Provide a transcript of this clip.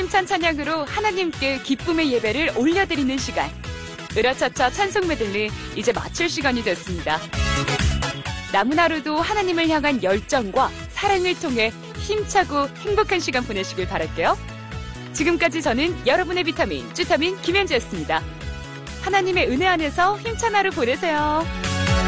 성찬 찬양으로 하나님께 기쁨의 예배를 올려드리는 시간. 으라차차 찬송 메들리 이제 마칠 시간이 됐습니다. 남은 하루도 하나님을 향한 열정과 사랑을 통해 힘차고 행복한 시간 보내시길 바랄게요. 지금까지 저는 여러분의 비타민, 쭈타민 김현주였습니다. 하나님의 은혜 안에서 힘찬 하루 보내세요.